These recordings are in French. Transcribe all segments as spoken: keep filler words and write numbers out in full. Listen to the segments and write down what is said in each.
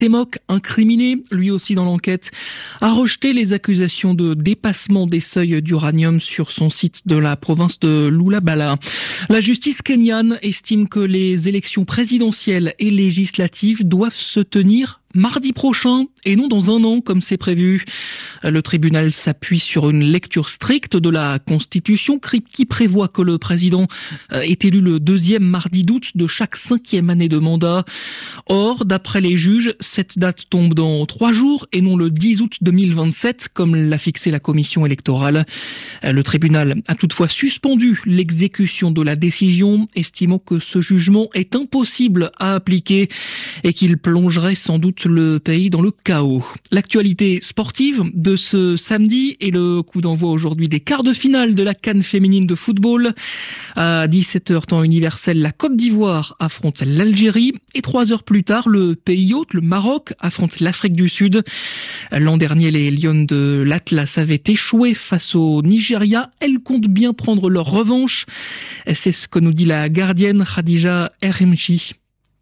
Temok, incriminé, lui aussi dans l'enquête, a rejeté les accusations de dépassement des seuils d'uranium sur son site de la province de Lualaba. La justice kenyane estime que les élections présidentielles et législatives doivent se tenir mardi prochain et non dans un an comme c'est prévu. Le tribunal s'appuie sur une lecture stricte de la Constitution qui prévoit que le président est élu le deuxième mardi d'août de chaque cinquième année de mandat. Or, d'après les juges, cette date tombe dans trois jours et non le dix août deux mille vingt-sept comme l'a fixé la commission électorale. Le tribunal a toutefois suspendu l'exécution de la décision, estimant que ce jugement est impossible à appliquer et qu'il plongerait sans doute le pays dans le chaos. L'actualité sportive de ce samedi et le coup d'envoi aujourd'hui des quarts de finale de la CAN féminine de football. À dix-sept heures temps universel, la Côte d'Ivoire affronte l'Algérie et trois heures plus tard, le pays hôte, le Maroc, affronte l'Afrique du Sud. L'an dernier, les Lions de l'Atlas avaient échoué face au Nigeria. Elles comptent bien prendre leur revanche. C'est ce que nous dit la gardienne Khadija Erhemchi.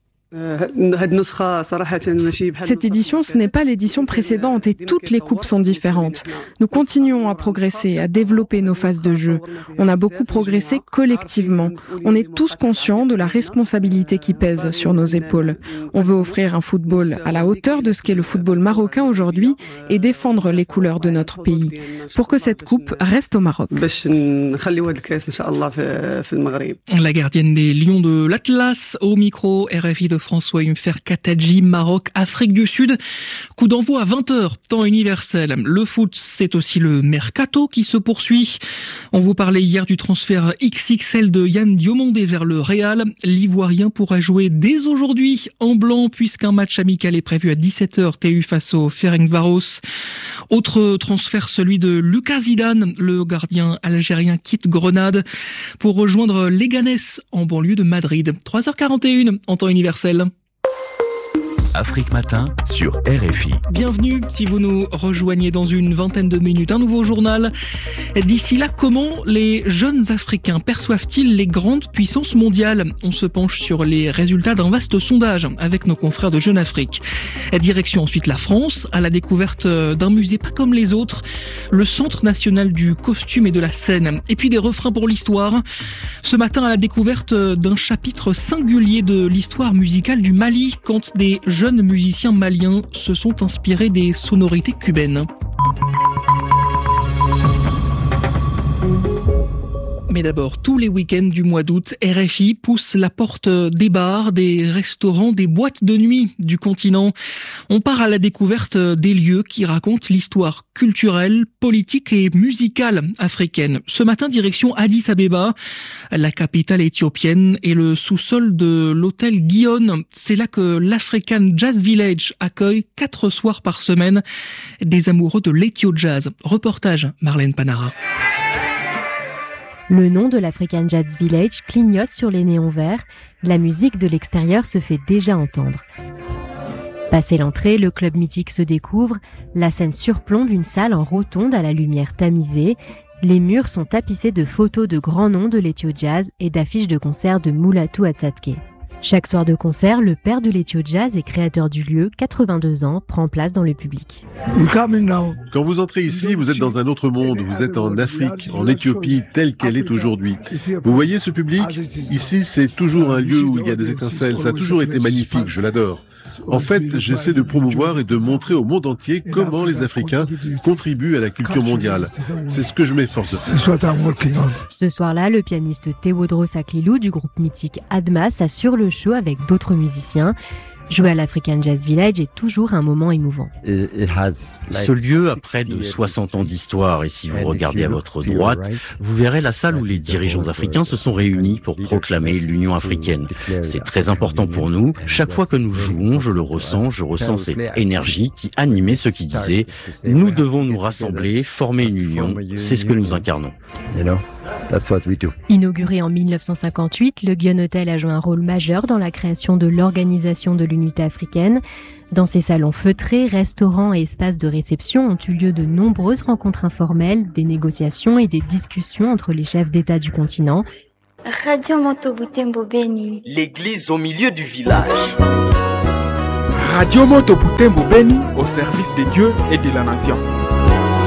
Cette édition, ce n'est pas l'édition précédente et toutes les coupes sont différentes. Nous continuons à progresser, à développer nos phases de jeu. On a beaucoup progressé collectivement. On est tous conscients de la responsabilité qui pèse sur nos épaules. On veut offrir un football à la hauteur de ce qu'est le football marocain aujourd'hui et défendre les couleurs de notre pays pour que cette coupe reste au Maroc. La gardienne des Lions de l'Atlas au micro R F I de François Umfer Kataji, Maroc, Afrique du Sud. Coup d'envoi à vingt heures, temps universel. Le foot, c'est aussi le mercato qui se poursuit. On vous parlait hier du transfert X X L de Yann Diomandé vers le Real. L'Ivoirien pourra jouer dès aujourd'hui en blanc puisqu'un match amical est prévu à dix-sept heures T U face au Ferencváros. Autre transfert, celui de Lucas Zidane. Le gardien algérien quitte Grenade pour rejoindre Leganés en banlieue de Madrid. trois heures quarante et une en temps universel. Afrique Matin sur R F I. Bienvenue si vous nous rejoignez dans une vingtaine de minutes. Un nouveau journal. D'ici là, comment les jeunes Africains perçoivent-ils les grandes puissances mondiales ? On se penche sur les résultats d'un vaste sondage avec nos confrères de Jeune Afrique. Direction ensuite la France, à la découverte d'un musée pas comme les autres, le Centre national du costume et de la scène. Et puis des refrains pour l'histoire. Ce matin, à la découverte d'un chapitre singulier de l'histoire musicale du Mali, quand des jeunes musiciens maliens se sont inspirés des sonorités cubaines. Mais d'abord, tous les week-ends du mois d'août, R F I pousse la porte des bars, des restaurants, des boîtes de nuit du continent. On part à la découverte des lieux qui racontent l'histoire culturelle, politique et musicale africaine. Ce matin, direction Addis Abeba, la capitale éthiopienne et le sous-sol de l'hôtel Guion. C'est là que l'African Jazz Village accueille quatre soirs par semaine des amoureux de l'Ethio Jazz. Reportage Marlène Panara. Le nom de l'African Jazz Village clignote sur les néons verts. La musique de l'extérieur se fait déjà entendre. Passé l'entrée, le club mythique se découvre. La scène surplombe une salle en rotonde à la lumière tamisée. Les murs sont tapissés de photos de grands noms de l'Ethio Jazz et d'affiches de concerts de Mulatu Atatke. Chaque soir de concert, le père de l'Ethio Jazz et créateur du lieu, quatre-vingt-deux ans, prend place dans le public. Quand vous entrez ici, vous êtes dans un autre monde. Vous êtes en Afrique, en Éthiopie, telle qu'elle est aujourd'hui. Vous voyez ce public ? Ici, c'est toujours un lieu où il y a des étincelles. Ça a toujours été magnifique, je l'adore. En fait, j'essaie de promouvoir et de montrer au monde entier comment les Africains contribuent à la culture mondiale. C'est ce que je m'efforce de faire. Ce soir-là, le pianiste Tewodros Aklilou du groupe mythique Admas assure le show avec d'autres musiciens. Jouer à l'African Jazz Village est toujours un moment émouvant. Ce lieu a près de soixante ans d'histoire et si vous regardez à votre droite, vous verrez la salle où les dirigeants africains se sont réunis pour proclamer l'Union africaine. C'est très important pour nous. Chaque fois que nous jouons, je le ressens, je ressens cette énergie qui animait ceux qui disaient « Nous devons nous rassembler, former une union ». C'est ce que nous incarnons. Inauguré en mille neuf cent cinquante-huit, le Guion Hotel a joué un rôle majeur dans la création de l'Organisation de l'Unité africaine. Dans ces salons feutrés, restaurants et espaces de réception ont eu lieu de nombreuses rencontres informelles, des négociations et des discussions entre les chefs d'État du continent. Radio Moto Butembo Beni. L'église au milieu du village. Radio Moto Butembo Beni au service de Dieu et de la nation.